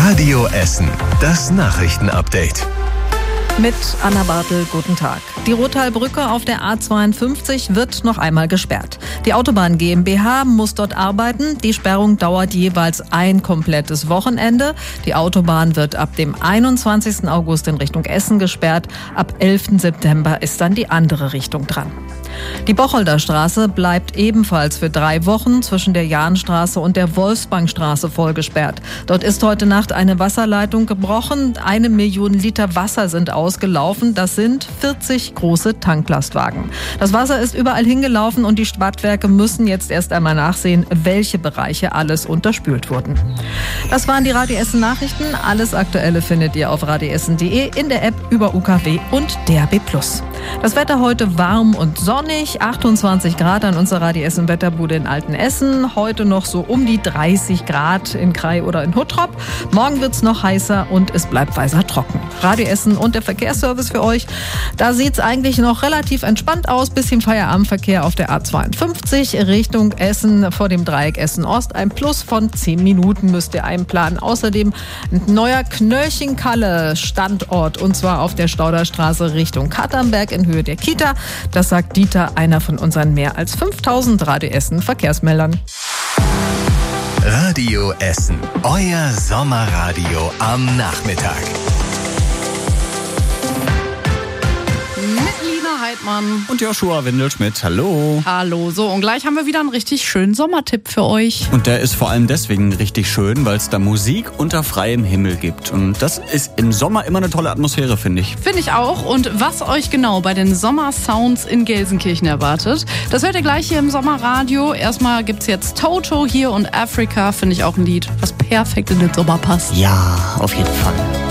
Radio Essen, das Nachrichtenupdate. Mit Anna Bartel, guten Tag. Die Rottalbrücke auf der A52 wird noch einmal gesperrt. Die Autobahn GmbH muss dort arbeiten. Die Sperrung dauert jeweils ein komplettes Wochenende. Die Autobahn wird ab dem 21. August in Richtung Essen gesperrt. Ab 11. September ist dann die andere Richtung dran. Die Bocholder Straße bleibt ebenfalls für 3 Wochen zwischen der Jahnstraße und der Wolfsbankstraße vollgesperrt. Dort ist heute Nacht eine Wasserleitung gebrochen. 1 Million Liter Wasser sind ausgelaufen. Das sind 40 große Tanklastwagen. Das Wasser ist überall hingelaufen und die Stadtwerke müssen jetzt erst einmal nachsehen, welche Bereiche alles unterspült wurden. Das waren die Radio Essen Nachrichten. Alles Aktuelle findet ihr auf radioessen.de, in der App, über UKW und DAB+. Das Wetter heute warm und sonnig, 28 Grad an unserer Radio Essen Wetterbude in Altenessen. Heute noch so um die 30 Grad in Krai oder in Huttrop. Morgen wird's noch heißer und es bleibt weiter trocken. Radio Essen und der Verkehrsservice für euch. Da sieht's eigentlich noch relativ entspannt aus. Bisschen Feierabendverkehr auf der A52 Richtung Essen vor dem Dreieck Essen-Ost. Ein Plus von 10 Minuten müsst ihr einplanen. Außerdem ein neuer Knörchenkalle-Standort und zwar auf der Stauderstraße Richtung Katernberg in Höhe der Kita. Das sagt Dieter, einer von unseren mehr als 5000 Radio Essen Verkehrsmeldern. Radio Essen, euer Sommerradio am Nachmittag. Heidmann und Joshua Windelschmidt. Hallo. Hallo. So, und gleich haben wir wieder einen richtig schönen Sommertipp für euch. Und der ist vor allem deswegen richtig schön, weil es da Musik unter freiem Himmel gibt. Und das ist im Sommer immer eine tolle Atmosphäre, finde ich. Finde ich auch. Und was euch genau bei den Sommersounds in Gelsenkirchen erwartet, das hört ihr gleich hier im Sommerradio. Erstmal gibt's jetzt Toto hier und Africa, finde ich auch ein Lied, was perfekt in den Sommer passt. Ja, auf jeden Fall.